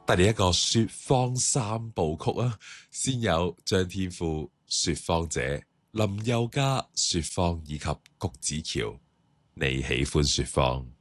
帶嚟一個說謊三部曲啊，先有張天賦說謊者、林宥嘉說謊以及谷子喬，你喜歡說謊。